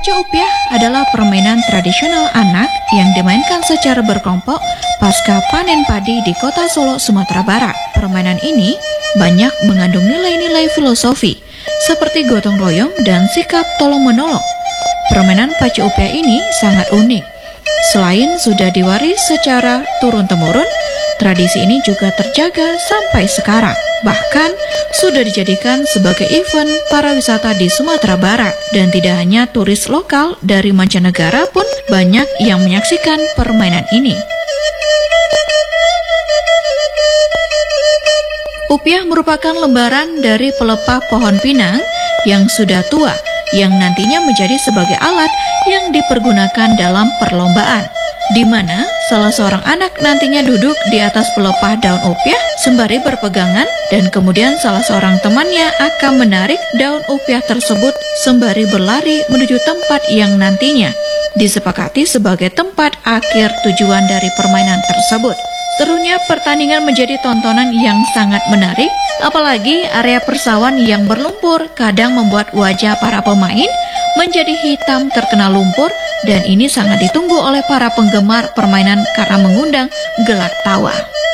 Pacu Upiah adalah permainan tradisional anak yang dimainkan secara berkelompok pasca panen padi di kota Solo, Sumatera Barat. Permainan ini banyak mengandung nilai-nilai filosofi seperti gotong royong dan sikap tolong-menolong. Permainan Pacu Upiah ini sangat unik. Selain sudah diwaris secara turun-temurun, tradisi ini juga terjaga sampai sekarang. Bahkan sudah dijadikan sebagai event para wisata di Sumatera Barat. Dan tidak hanya turis lokal dari mancanegara pun banyak yang menyaksikan permainan ini. Upiah merupakan lembaran dari pelepah pohon pinang yang sudah tua, yang nantinya menjadi sebagai alat yang dipergunakan dalam perlombaan, di mana salah seorang anak nantinya duduk di atas pelepah daun upiah sembari berpegangan, dan kemudian salah seorang temannya akan menarik daun upiah tersebut sembari berlari menuju tempat yang nantinya disepakati sebagai tempat akhir tujuan dari permainan tersebut. Serunya pertandingan menjadi tontonan yang sangat menarik, apalagi area persawahan yang berlumpur kadang membuat wajah para pemain menjadi hitam terkena lumpur, dan ini sangat ditunggu oleh para penggemar permainan karena mengundang gelak tawa.